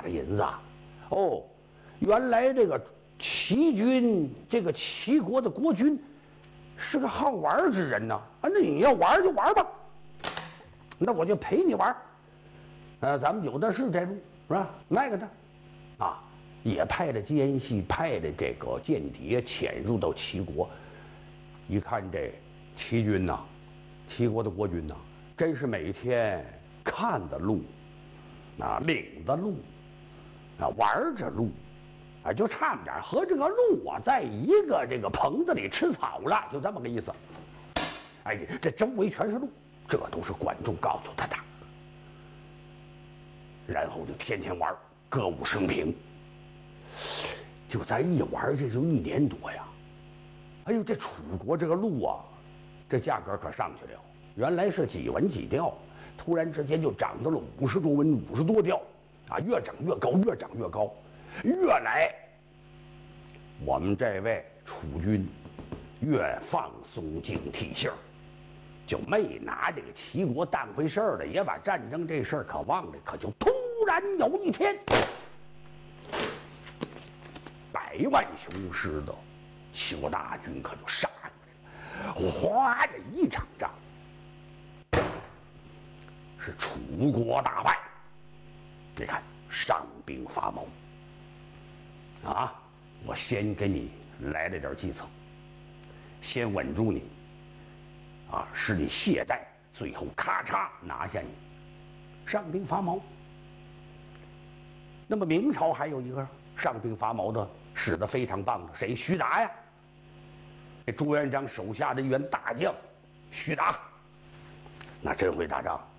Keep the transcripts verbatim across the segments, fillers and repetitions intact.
个银子。哦，原来这个齐军，这个齐国的国君，是个好玩之人呐。啊，那你要玩就玩吧，那我就陪你玩。呃，咱们有的是这路，是吧？卖给他，啊，也派了奸细，派的这个间谍潜入到齐国，一看这齐军呐、啊，齐国的国君呐、啊，真是每天看着路，啊，领着路，啊，玩着路，啊，就差不点和这个鹿啊，在一个这个棚子里吃草了，就这么个意思。哎，这周围全是鹿，这都是管仲告诉他的。然后就天天玩，歌舞升平。就咱一玩，这就一年多呀。哎呦，这楚国这个鹿啊，这价格可上去了。原来是几文几吊，突然之间就涨到了五十多文、五十多吊，啊，越涨越高，越涨越高，越来，我们这位楚军越放松警惕性，就没拿这个齐国当回事儿了，也把战争这事儿可忘了。可就突然有一天，百万雄师的齐国大军可就杀过来了，哗的一场仗。是楚国大败，你看伤兵伐谋啊！我先给你来了点计策，先稳住你啊，使你懈怠，最后咔嚓拿下你，上兵伐谋。那么明朝还有一个上兵伐谋的，使得非常棒的，谁？徐达呀！这朱元璋手下的一员大将徐达，那真会打仗。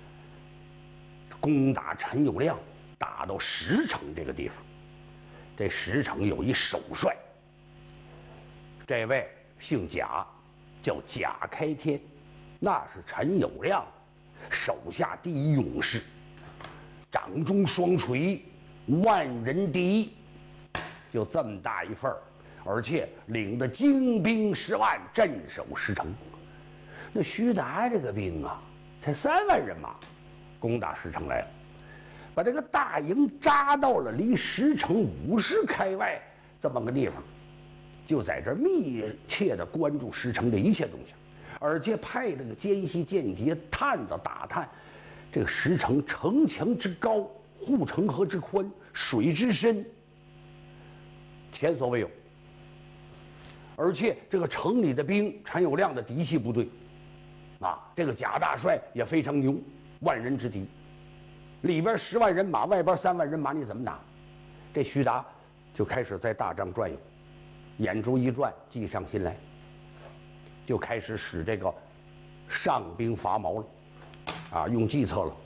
攻打陈友谅，打到石城这个地方。这石城有一首帅，这位姓贾，叫贾开天，那是陈友谅手下第一勇士，掌中双锤，万人敌，就这么大一份儿，而且领着精兵十万，镇守石城。那徐达这个兵啊，才三万人马。攻打石城来了，把这个大营扎到了离石城五十开外这么个地方，就在这密切的关注石城的一切动向，而且派这个奸细间谍探子打探这个石城城墙之高、护城河之宽、水之深，前所未有。而且这个城里的兵，陈友谅的嫡系部队，啊，这个贾大帅也非常牛。万人之敌，里边十万人马，外边三万人马，你怎么打？这徐达就开始在大帐转悠，眼珠一转，计上心来，就开始使这个上兵伐谋了，啊，用计策了。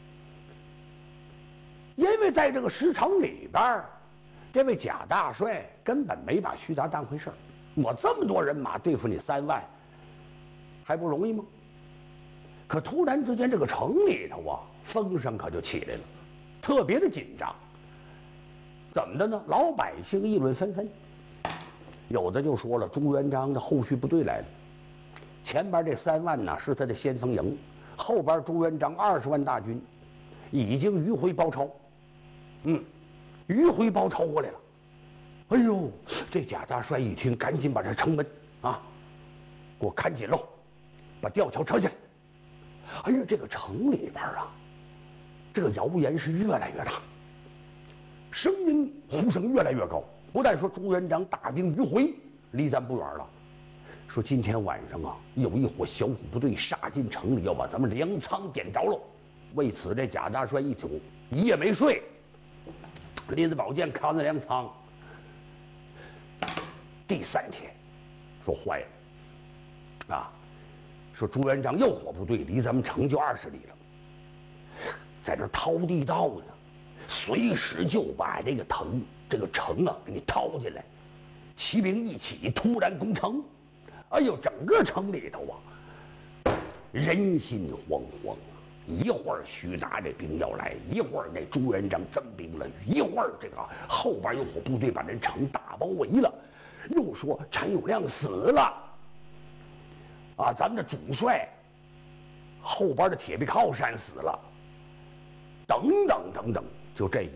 因为在这个石城里边，这位贾大帅根本没把徐达当回事儿。我这么多人马对付你三万，还不容易吗？可突然之间，这个城里头啊，风声可就起来了，特别的紧张。怎么的呢？老百姓议论纷纷，有的就说了，朱元璋的后续部队来了，前边这三万呢是他的先锋营，后边朱元璋二十万大军已经迂回包抄，嗯，迂回包抄过来了。哎呦，这贾大帅一听，赶紧把这城门啊给我看紧喽，把吊桥扯起来。哎呀，这个城里边啊，这个谣言是越来越大，声音呼声越来越高。不但说朱元璋大兵迂回，离咱不远了，说今天晚上啊，有一伙小虎部队杀进城里，要把咱们粮仓点着喽。为此，这贾大帅一宿一夜没睡，拎着宝剑看着粮仓。第三天，说坏了，啊！说朱元璋右伙部队离咱们城就二十里了，在这掏地道呢，随时就把这个城这个城啊给你掏进来。骑兵一起突然攻城，哎呦，整个城里头啊，人心惶惶。一会儿徐达这兵要来，一会儿那朱元璋增兵了，一会儿这个后边有伙部队把这城大包围了，又说陈友谅死了。啊，咱们的主帅后边的铁壁靠山死了，等等等等，就这